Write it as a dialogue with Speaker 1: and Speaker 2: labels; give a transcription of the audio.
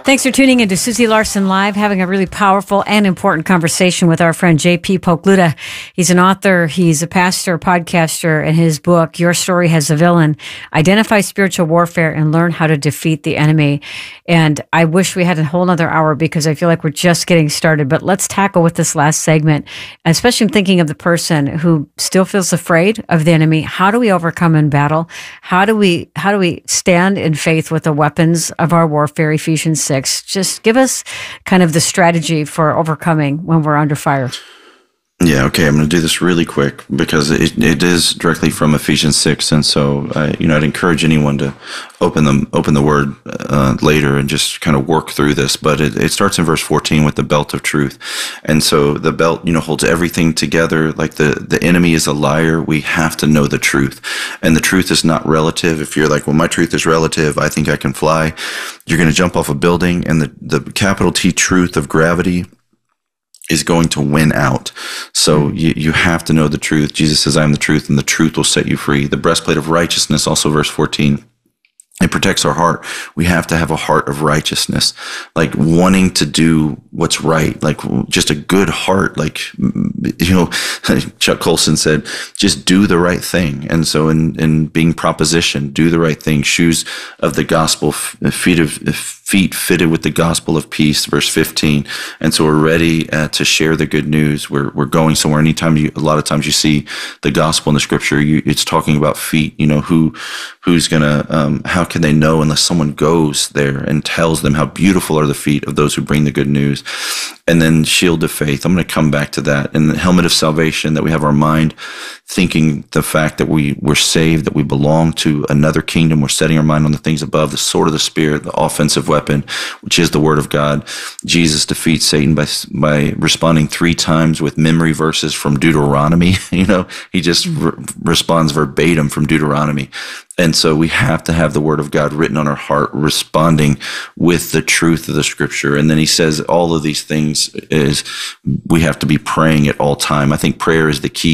Speaker 1: Thanks for tuning in to Susie Larson Live, having a really powerful and important conversation with our friend J.P. Pokluda. He's an author, he's a pastor, podcaster, and his book, Your Story Has a Villain, Identify Spiritual Warfare and Learn How to Defeat the Enemy. And I wish we had a whole nother hour because I feel like we're just getting started, but let's tackle with this last segment, especially thinking of the person who still feels afraid of the enemy. How do we overcome in battle? How do we stand in faith with the weapons of our warfare, Ephesians 6? Just give us kind of the strategy for overcoming when we're under fire.
Speaker 2: Yeah, okay, I'm going to do this really quick because it is directly from Ephesians 6, and so I'd encourage anyone to open the Word later and just kind of work through this. But it starts in verse 14 with the belt of truth, and so the belt holds everything together. Like the enemy is a liar. We have to know the truth, and the truth is not relative. If you're like, well, my truth is relative, I think I can fly, you're going to jump off a building, and the capital T truth of gravity is going to win out. So you have to know the truth. Jesus says, I am the truth, and the truth will set you free. The breastplate of righteousness, also verse 14, it protects our heart. We have to have a heart of righteousness, like wanting to do what's right, like just a good heart. Like, Chuck Colson said, just do the right thing. And so in being propositioned, do the right thing, shoes of the gospel, feet fitted with the gospel of peace, verse 15. And so we're ready to share the good news. We're going somewhere. Anytime a lot of times you see the gospel in the scripture, it's talking about feet. Who's gonna, how can they know unless someone goes there and tells them how beautiful are the feet of those who bring the good news? And then shield of faith. I'm going to come back to that. And the helmet of salvation, that we have our mind thinking the fact that we're saved, that we belong to another kingdom. We're setting our mind on the things above, the sword of the Spirit, the offensive weapon, which is the word of God. Jesus defeats Satan by responding 3 times with memory verses from Deuteronomy. He just responds verbatim from Deuteronomy. And so we have to have the word of God written on our heart, responding with the truth of the scripture. And then he says all of these things is we have to be praying at all time. I think prayer is the key